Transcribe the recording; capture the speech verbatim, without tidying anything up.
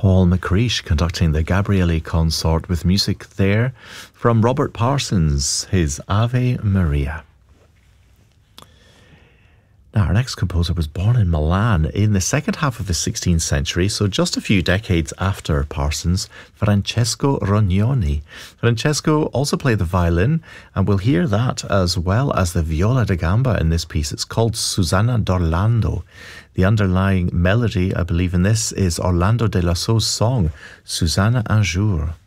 Paul McCreesh conducting the Gabrieli Consort with music there from Robert Parsons, his Ave Maria. Now, our next composer was born in Milan in the second half of the sixteenth century, so just a few decades after Parsons, Francesco Rognoni. Francesco also played the violin, and we'll hear that as well as the viola da gamba in this piece. It's called Susanna d'Orlando. The underlying melody, I believe, in this is Orlando de Lassau's song, Susanna un jour.